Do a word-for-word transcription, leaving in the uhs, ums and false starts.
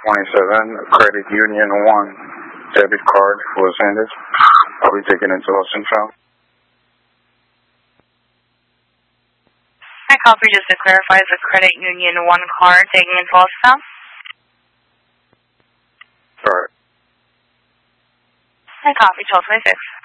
twenty-seven, Credit Union one debit card was handed. I'll be taken into Los Angeles. I copy just to clarify the Credit Union one card taking into Los Angeles. Alright. I copy twelve twenty-six.